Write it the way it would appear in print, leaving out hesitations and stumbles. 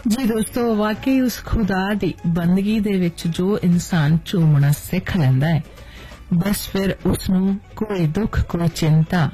जी दोस्तों, वाकई उस खुदा दी बंदगी दे विच जो इंसान झूमना सिख लैंदा है, बस फिर उसनू कोई दुख कोई चिंता